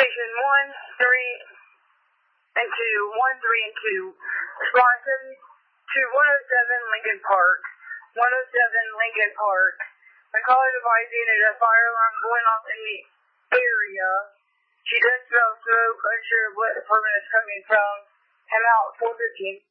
Station 1, 3, and 2, 1, 3, and 2. Respond to 107 Lincoln Park. 107 Lincoln Park. My caller advising a fire alarm going off in the area. She does smell smoke, unsure what apartment it's coming from. I'm out 4:15.